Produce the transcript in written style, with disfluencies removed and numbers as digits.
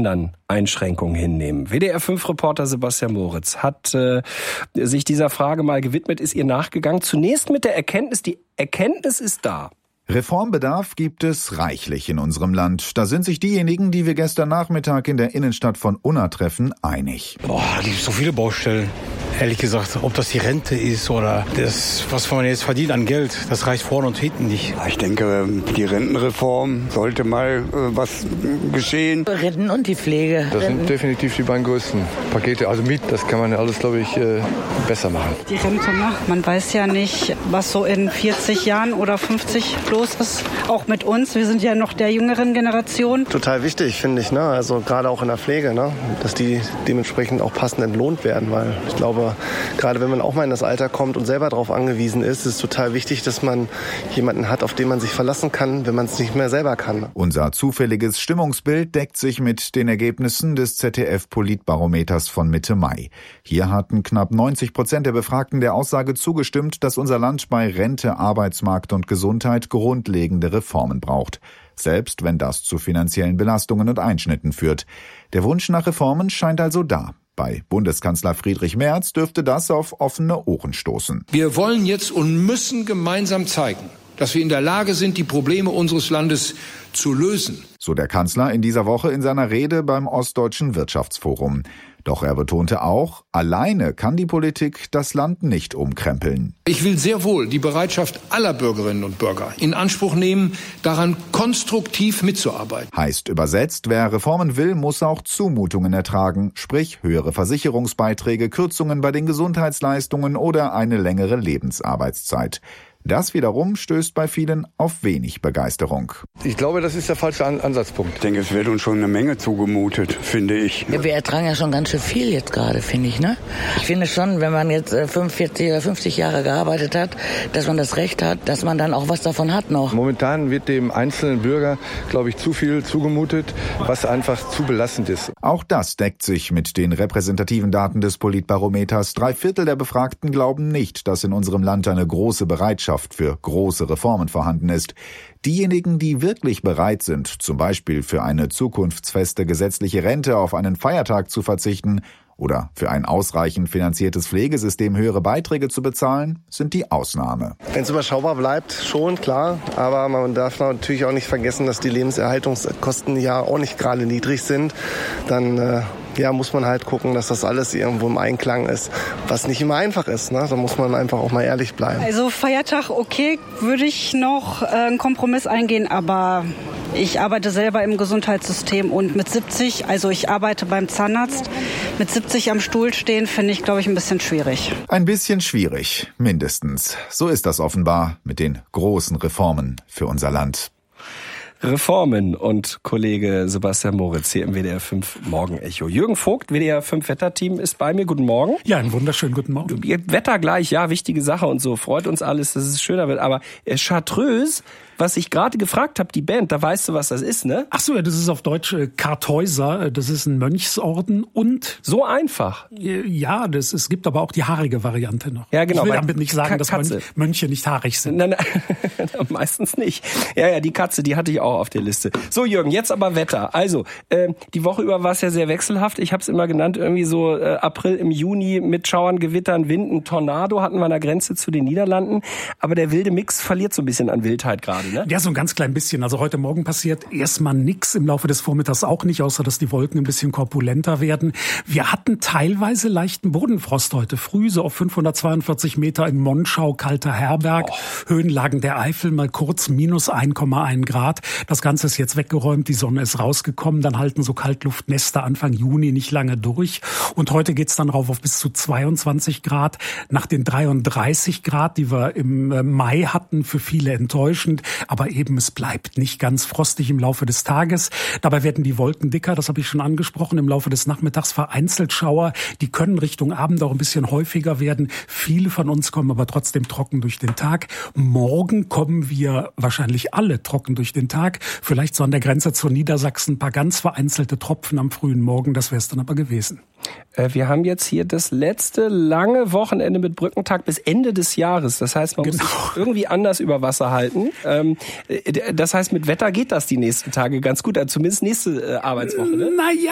anderen Einschränkungen hinnehmen. WDR-5-Reporter Sebastian Moritz hat sich dieser Frage mal gewidmet, ist ihr nachgegangen. Zunächst mit der Erkenntnis, die Erkenntnis ist da. Reformbedarf gibt es reichlich in unserem Land. Da sind sich diejenigen, die wir gestern Nachmittag in der Innenstadt von Unna treffen, einig. Da gibt es so viele Baustellen. Ehrlich gesagt, ob das die Rente ist oder das, was man jetzt verdient an Geld, das reicht vorne und hinten nicht. Ich denke, die Rentenreform sollte mal was geschehen. Renten und die Pflege. Das sind definitiv die beiden größten Pakete. Also das kann man ja alles, glaube ich, besser machen. Die Rente, man weiß ja nicht, was so in 40 Jahren oder 50 los ist. Auch mit uns, wir sind ja noch der jüngeren Generation. Total wichtig, finde ich, ne? Also gerade auch in der Pflege, ne? Dass die dementsprechend auch passend entlohnt werden, weil ich glaube, gerade wenn man auch mal in das Alter kommt und selber darauf angewiesen ist, ist es total wichtig, dass man jemanden hat, auf den man sich verlassen kann, wenn man es nicht mehr selber kann. Unser zufälliges Stimmungsbild deckt sich mit den Ergebnissen des ZDF-Politbarometers von Mitte Mai. Hier hatten knapp 90% der Befragten der Aussage zugestimmt, dass unser Land bei Rente, Arbeitsmarkt und Gesundheit grundlegende Reformen braucht. Selbst wenn das zu finanziellen Belastungen und Einschnitten führt. Der Wunsch nach Reformen scheint also da. Bei Bundeskanzler Friedrich Merz dürfte das auf offene Ohren stoßen. Wir wollen jetzt und müssen gemeinsam zeigen, dass wir in der Lage sind, die Probleme unseres Landes zu lösen. So der Kanzler in dieser Woche in seiner Rede beim Ostdeutschen Wirtschaftsforum. Doch er betonte auch, alleine kann die Politik das Land nicht umkrempeln. Ich will sehr wohl die Bereitschaft aller Bürgerinnen und Bürger in Anspruch nehmen, daran konstruktiv mitzuarbeiten. Heißt übersetzt, wer Reformen will, muss auch Zumutungen ertragen, sprich höhere Versicherungsbeiträge, Kürzungen bei den Gesundheitsleistungen oder eine längere Lebensarbeitszeit. Das wiederum stößt bei vielen auf wenig Begeisterung. Ich glaube, das ist der falsche Ansatzpunkt. Ich denke, es wird uns schon eine Menge zugemutet, finde ich. Ja, wir ertragen ja schon ganz schön viel jetzt gerade, finde ich, ne? Ich finde schon, wenn man jetzt 45 oder 50 Jahre gearbeitet hat, dass man das Recht hat, dass man dann auch was davon hat noch. Momentan wird dem einzelnen Bürger, glaube ich, zu viel zugemutet, was einfach zu belastend ist. Auch das deckt sich mit den repräsentativen Daten des Politbarometers. 3/4 der Befragten glauben nicht, dass in unserem Land eine große Bereitschaft für große Reformen vorhanden ist. Diejenigen, die wirklich bereit sind, zum Beispiel für eine zukunftsfeste gesetzliche Rente auf einen Feiertag zu verzichten oder für ein ausreichend finanziertes Pflegesystem höhere Beiträge zu bezahlen, sind die Ausnahme. Wenn es überschaubar bleibt, schon, klar. Aber man darf natürlich auch nicht vergessen, dass die Lebenserhaltungskosten ja auch nicht gerade niedrig sind. Dann muss man halt gucken, dass das alles irgendwo im Einklang ist, was nicht immer einfach ist. Ne? Da muss man einfach auch mal ehrlich bleiben. Also Feiertag, okay, würde ich noch einen Kompromiss eingehen, aber ich arbeite selber im Gesundheitssystem und mit 70, also ich arbeite beim Zahnarzt, mit 70 am Stuhl stehen, finde ich, glaube ich, ein bisschen schwierig. Ein bisschen schwierig, mindestens. So ist das offenbar mit den großen Reformen für unser Land. Reformen und Kollege Sebastian Moritz hier im WDR 5 Morgenecho. Jürgen Vogt, WDR 5 Wetterteam, ist bei mir. Guten Morgen. Ja, einen wunderschönen guten Morgen. Wetter gleich, ja, wichtige Sache und so. Freut uns alles, dass es schöner wird. Aber Chartreuse, was ich gerade gefragt habe, die Band, da weißt du, was das ist, ne? Ach so, ja, das ist auf Deutsch Kartäuser. Das ist ein Mönchsorden und... So einfach? Ja, es gibt aber auch die haarige Variante noch. Ja, genau. Ich will damit nicht sagen, dass Mönche nicht haarig sind. Nein, meistens nicht. Ja, die Katze, die hatte ich auch auf der Liste. So, Jürgen, jetzt aber Wetter. Also, die Woche über war es ja sehr wechselhaft. Ich habe es immer genannt, irgendwie so April im Juni mit Schauern, Gewittern, Winden, Tornado hatten wir an der Grenze zu den Niederlanden. Aber der wilde Mix verliert so ein bisschen an Wildheit gerade. Ne? Ja, so ein ganz klein bisschen. Also heute Morgen passiert erstmal nichts, im Laufe des Vormittags auch nicht, außer dass die Wolken ein bisschen korpulenter werden. Wir hatten teilweise leichten Bodenfrost heute früh, so auf 542 Meter in Monschau, Kalter Herberg. Höhenlagen der Eifel, mal kurz minus 1,1 Grad. Das Ganze ist jetzt weggeräumt, die Sonne ist rausgekommen. Dann halten so Kaltluftnester Anfang Juni nicht lange durch. Und heute geht's dann rauf auf bis zu 22 Grad. Nach den 33 Grad, die wir im Mai hatten, für viele enttäuschend. Aber eben, es bleibt nicht ganz frostig im Laufe des Tages. Dabei werden die Wolken dicker, das habe ich schon angesprochen, im Laufe des Nachmittags vereinzelt Schauer. Die können Richtung Abend auch ein bisschen häufiger werden. Viele von uns kommen aber trotzdem trocken durch den Tag. Morgen kommen wir wahrscheinlich alle trocken durch den Tag. Vielleicht so an der Grenze zu Niedersachsen ein paar ganz vereinzelte Tropfen am frühen Morgen. Das wäre es dann aber gewesen. Wir haben jetzt hier das letzte lange Wochenende mit Brückentag bis Ende des Jahres. Das heißt, man muss sich irgendwie anders über Wasser halten. Das heißt, mit Wetter geht das die nächsten Tage ganz gut. Zumindest nächste Arbeitswoche. Ne? Naja,